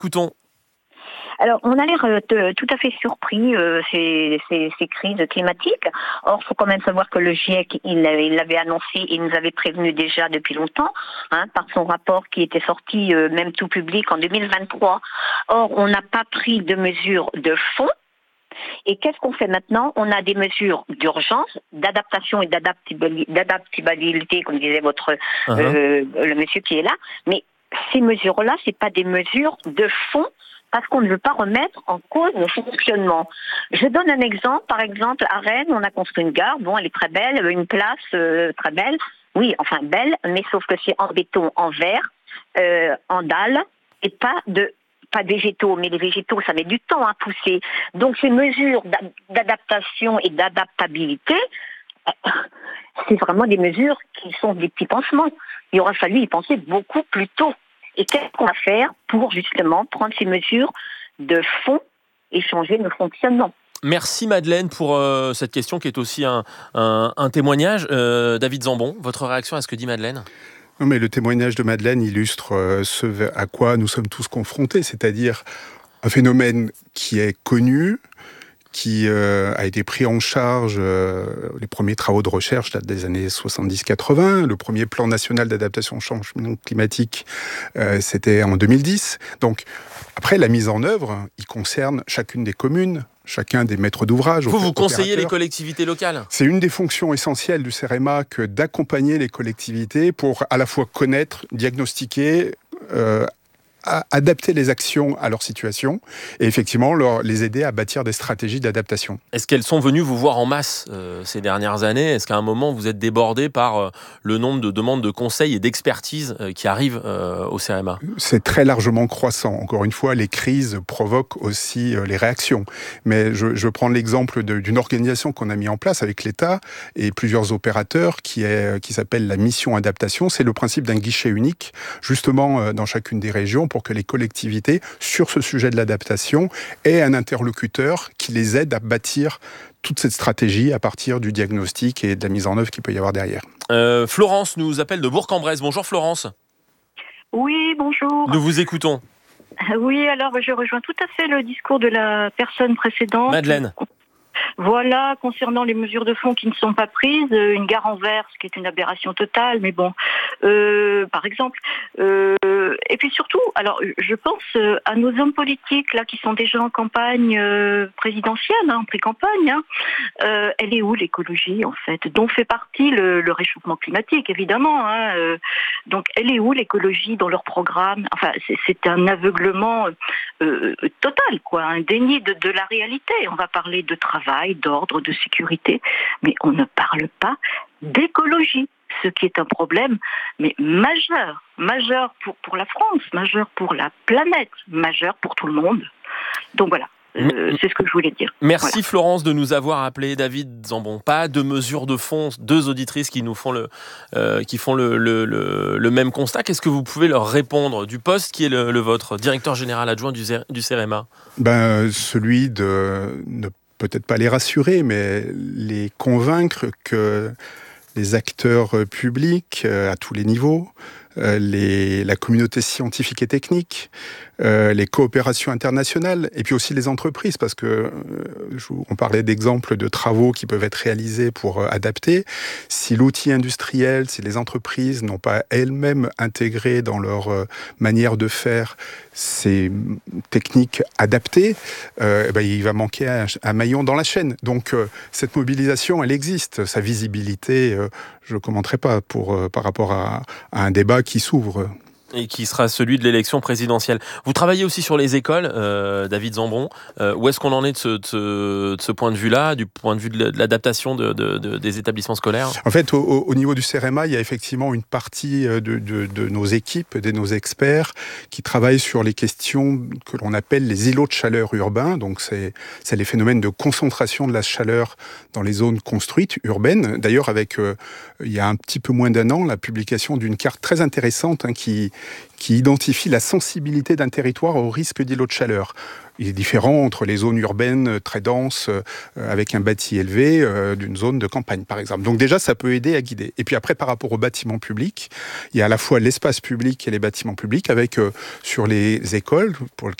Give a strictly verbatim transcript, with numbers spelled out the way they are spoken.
Écoutons. Alors, on a l'air euh, tout à fait surpris euh, ces, ces, ces crises climatiques. Or, il faut quand même savoir que le GIEC, il, il l'avait annoncé et nous avait prévenu déjà depuis longtemps, hein, par son rapport qui était sorti euh, même tout public en deux mille vingt-trois. Or, on n'a pas pris de mesures de fond. Et qu'est-ce qu'on fait maintenant? On a des mesures d'urgence, d'adaptation et d'adaptabilité, comme disait votre uh-huh. euh, le monsieur qui est là. Mais ces mesures-là, c'est pas des mesures de fond, parce qu'on ne veut pas remettre en cause le fonctionnement. Je donne un exemple. Par exemple, à Rennes, on a construit une gare. Bon, elle est très belle, une place euh, très belle. Oui, enfin belle, mais sauf que c'est en béton, en verre, euh, en dalle, et pas de pas de végétaux. Mais les végétaux, ça met du temps à pousser. Donc, ces mesures d'adaptation et d'adaptabilité, c'est vraiment des mesures qui sont des petits pansements. Il aurait fallu y penser beaucoup plus tôt. Et qu'est-ce qu'on va faire pour justement prendre ces mesures de fond et changer nos fonctionnements? Merci Madeleine pour euh, cette question qui est aussi un, un, un témoignage. Euh, David Zambon, votre réaction à ce que dit Madeleine? Non, mais le témoignage de Madeleine illustre euh, ce à quoi nous sommes tous confrontés, c'est-à-dire un phénomène qui est connu, qui euh, a été pris en charge, euh, les premiers travaux de recherche datent des années soixante-dix quatre-vingts, le premier plan national d'adaptation au changement climatique, euh, c'était en deux mille dix. Donc, après, la mise en œuvre, il concerne chacune des communes, chacun des maîtres d'ouvrage. Vous, vous conseillez les collectivités locales? C'est une des fonctions essentielles du CEREMA que d'accompagner les collectivités pour à la fois connaître, diagnostiquer, euh, à adapter les actions à leur situation et effectivement leur, les aider à bâtir des stratégies d'adaptation. Est-ce qu'elles sont venues vous voir en masse euh, ces dernières années? Est-ce qu'à un moment vous êtes débordé par euh, le nombre de demandes de conseils et d'expertise euh, qui arrivent euh, au CEREMA? C'est très largement croissant. Encore une fois, les crises provoquent aussi euh, les réactions. Mais je, je prends l'exemple de, d'une organisation qu'on a mis en place avec l'État et plusieurs opérateurs qui, est, qui s'appelle la mission adaptation. C'est le principe d'un guichet unique, justement euh, dans chacune des régions, pour que les collectivités, sur ce sujet de l'adaptation, aient un interlocuteur qui les aide à bâtir toute cette stratégie à partir du diagnostic et de la mise en œuvre qu'il peut y avoir derrière. Euh, Florence nous appelle de Bourg-en-Bresse. Bonjour Florence. Oui, bonjour. Nous vous écoutons. Oui, alors je rejoins tout à fait le discours de la personne précédente. Madeleine. Voilà, concernant les mesures de fond qui ne sont pas prises, une gare en verre, ce qui est une aberration totale, mais bon, euh, par exemple. Euh, et puis surtout, alors je pense à nos hommes politiques là qui sont déjà en campagne euh, présidentielle, hein, en pré-campagne. Hein. Euh, elle est où l'écologie en fait, dont fait partie le, le réchauffement climatique évidemment. Hein, euh, donc elle est où l'écologie dans leur programme? Enfin, c'est, c'est un aveuglement euh, total, quoi, un déni de, de la réalité. On va parler de travail, d'ordre, de sécurité, mais on ne parle pas d'écologie, ce qui est un problème mais majeur, majeur pour, pour la France, majeur pour la planète, majeur pour tout le monde. Donc voilà. Euh, c'est ce que je voulais dire. Merci voilà. Florence de nous avoir appelé. David Zambon, pas de mesures de fond, deux auditrices qui nous font le, euh, qui font le, le, le, le même constat. Qu'est-ce que vous pouvez leur répondre du poste qui est le, le vôtre, directeur général adjoint du, du CEREMA? Ben, celui de ne peut-être pas les rassurer, mais les convaincre que les acteurs publics à tous les niveaux, les, la communauté scientifique et technique, euh, les coopérations internationales, et puis aussi les entreprises, parce que euh, je, on parlait d'exemples de travaux qui peuvent être réalisés pour euh, adapter. Si l'outil industriel, si les entreprises n'ont pas elles-mêmes intégré dans leur euh, manière de faire ces techniques adaptées, euh, eh ben, il va manquer un, un maillon dans la chaîne. Donc euh, cette mobilisation, elle existe. Sa visibilité, euh, je ne commenterai pas pour, euh, par rapport à, à un débat qui s'ouvre. Et qui sera celui de l'élection présidentielle. Vous travaillez aussi sur les écoles, euh, David Zambon. Euh, où est-ce qu'on en est de ce, de, ce, de ce point de vue-là, du point de vue de l'adaptation de, de, de, des établissements scolaires? En fait, au, au niveau du CEREMA, il y a effectivement une partie de, de, de nos équipes, de nos experts, qui travaillent sur les questions que l'on appelle les îlots de chaleur urbains. Donc, c'est, c'est les phénomènes de concentration de la chaleur dans les zones construites, urbaines. D'ailleurs, avec, euh, il y a un petit peu moins d'un an, la publication d'une carte très intéressante hein, qui qui identifie la sensibilité d'un territoire au risque d'îlots de chaleur. Il est différent entre les zones urbaines très denses euh, avec un bâti élevé euh, d'une zone de campagne, par exemple. Donc déjà, ça peut aider à guider. Et puis après, par rapport aux bâtiments publics, il y a à la fois l'espace public et les bâtiments publics avec, euh, sur les écoles, pour